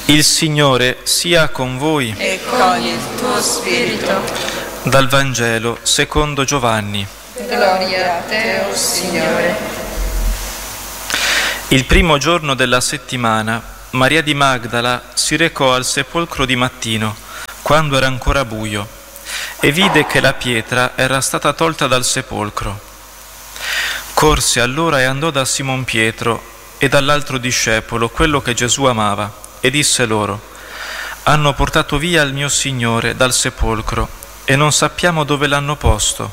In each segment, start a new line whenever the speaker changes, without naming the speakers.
Il Signore sia con voi.
E con il tuo spirito.
Dal Vangelo secondo Giovanni.
Gloria a te, o Signore.
Il primo giorno della settimana, Maria di Magdala si recò al sepolcro di mattino, quando era ancora buio, e vide che la pietra era stata tolta dal sepolcro. Corse allora e andò da Simon Pietro e dall'altro discepolo, quello che Gesù amava, e disse loro: hanno portato via il mio Signore dal sepolcro e non sappiamo dove l'hanno posto.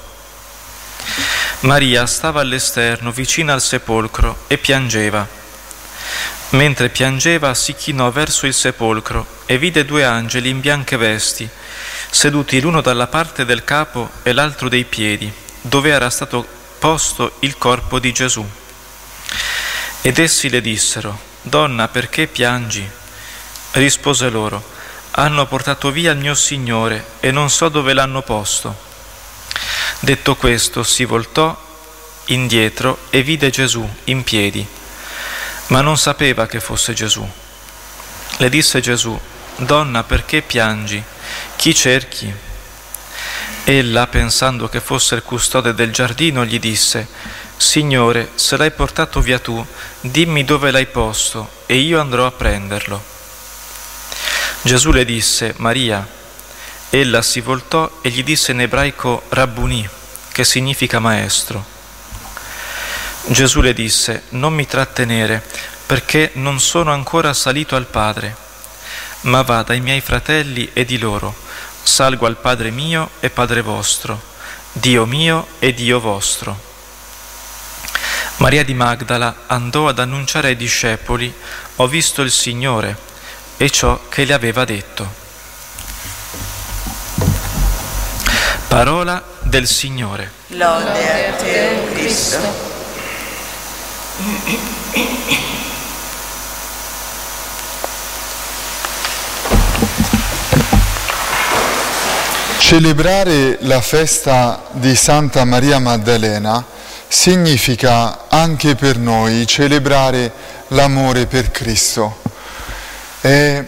Maria stava all'esterno, vicina al sepolcro, e piangeva. Mentre piangeva si chinò verso il sepolcro e vide 2 angeli in bianche vesti, seduti l'uno dalla parte del capo e l'altro dei piedi, dove era stato posto il corpo di Gesù. Ed essi le dissero: Donna, perché piangi? Rispose loro: hanno portato via il mio Signore e non so dove l'hanno posto. Detto questo, si voltò indietro e vide Gesù in piedi, ma non sapeva che fosse Gesù. Le disse Gesù: Donna, perché piangi? Chi cerchi? Ella, pensando che fosse il custode del giardino, gli disse: Signore, se l'hai portato via tu, dimmi dove l'hai posto e io andrò a prenderlo. Gesù le disse: Maria. Ella si voltò e gli disse in ebraico Rabbuni, che significa maestro. Gesù le disse: non mi trattenere, perché non sono ancora salito al Padre, ma vada ai miei fratelli e di loro: salgo al Padre mio e Padre vostro, Dio mio e Dio vostro. Maria di Magdala andò ad annunciare ai discepoli: ho visto il Signore, e ciò che le aveva detto. Parola del Signore.
Lode a te, o Cristo.
Celebrare la festa di Santa Maria Maddalena significa anche per noi celebrare l'amore per Cristo. È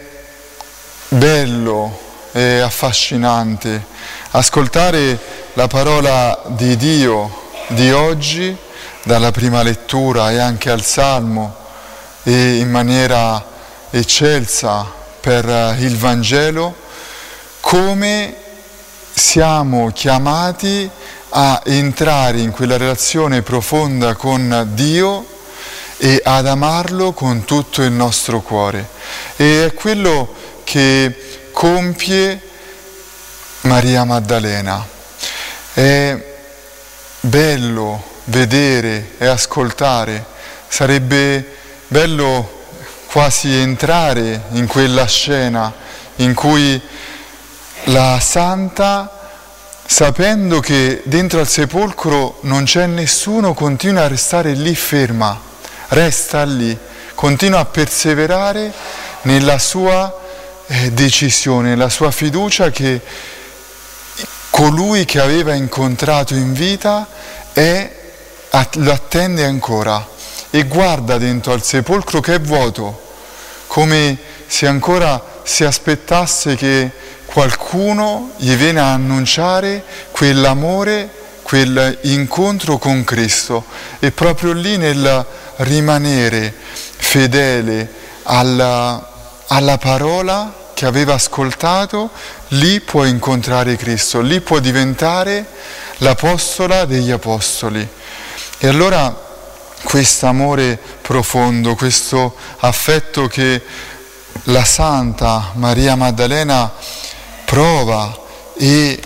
bello, è affascinante ascoltare la parola di Dio di oggi, dalla prima lettura e anche al Salmo, e in maniera eccelsa per il Vangelo, come siamo chiamati a entrare in quella relazione profonda con Dio e ad amarlo con tutto il nostro cuore. E è quello che compie Maria Maddalena. È bello vedere e ascoltare, sarebbe bello quasi entrare in quella scena in cui la Santa, sapendo che dentro al sepolcro non c'è nessuno, continua a restare lì ferma. Resta lì, continua a perseverare nella sua decisione, nella sua fiducia che colui che aveva incontrato in vita lo attende ancora, e guarda dentro al sepolcro che è vuoto, come se ancora si aspettasse che qualcuno gli viene a annunciare quell'amore, quell'incontro con Cristo. E proprio lì, nel rimanere fedele alla parola che aveva ascoltato, lì può incontrare Cristo, lì può diventare l'apostola degli apostoli. E allora questo amore profondo, questo affetto che la Santa Maria Maddalena prova e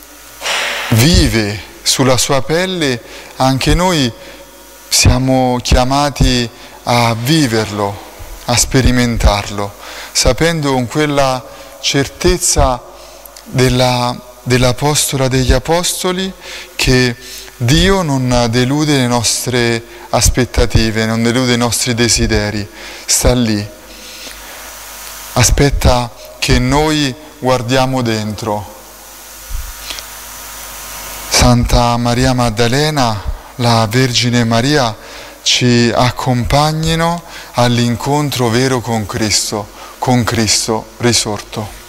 vive sulla sua pelle, anche noi siamo chiamati a viverlo, a sperimentarlo, sapendo con quella certezza dell'apostola degli apostoli che Dio non delude le nostre aspettative, non delude i nostri desideri, sta lì, aspetta che noi guardiamo dentro. Santa Maria Maddalena, la Vergine Maria, ci accompagnino all'incontro vero con Cristo, con Cristo risorto.